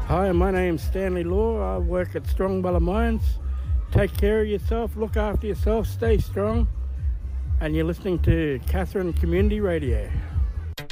Hi, my name's Stanley Law. I work at Strong Bella Mines. Take care of yourself, look after yourself, stay strong. And you're listening to Katherine Community Radio.